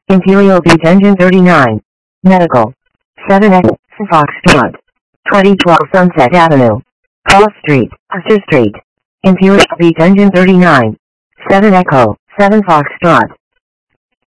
Imperial Beach Engine 39. Medical. 7X, Foxtrot. 2012 Sunset Avenue. Cross Street, Astor Street. Imperial Beach Engine 39. 7 Echo, 7 Foxtrot.